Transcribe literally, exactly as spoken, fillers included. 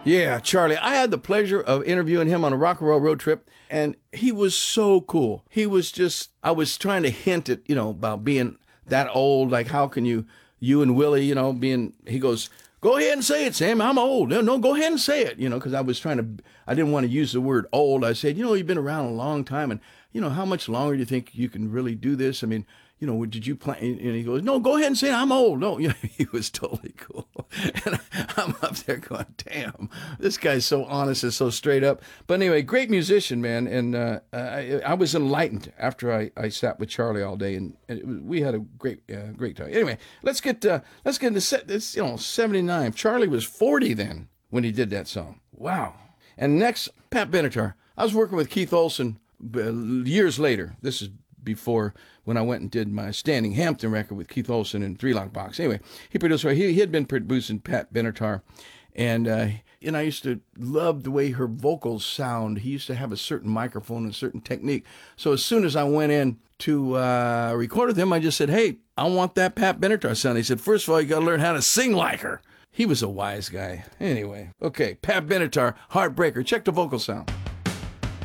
Yeah, Charlie. I had the pleasure of interviewing him on a rock and roll road trip, and he was so cool. He was just, I was trying to hint at, you know, about being that old. Like, how can you, you and Willie, you know, being, he goes, go ahead and say it, Sam. I'm old. No, no, go ahead and say it, you know, because I was trying to, I didn't want to use the word old. I said, you know, you've been around a long time, and, you know, how much longer do you think you can really do this? I mean, you know, did you plan? And he goes, no, go ahead and say it. I'm old. No, you know, he was totally cool. And I'm up there going, damn, this guy's so honest and so straight up. But anyway, great musician, man. And uh, I, I was enlightened after I, I sat with Charlie all day, and, and it was, we had a great, uh, great time. Anyway, let's get uh, let's get into set. This, you know, seventy-nine. Charlie was forty then when he did that song. Wow. And next, Pat Benatar. I was working with Keith Olsen uh, years later. This is before when I went and did my Standing Hampton record with Keith Olsen and Three Lock Box. Anyway, he produced her. He, he had been producing Pat Benatar, and uh, and I used to love the way her vocals sound. He used to have a certain microphone and a certain technique. So as soon as I went in to uh, record with him, I just said, hey, I want that Pat Benatar sound. He said, first of all, you got to learn how to sing like her. He was a wise guy. Anyway, okay, Pat Benatar, Heartbreaker. Check the vocal sound.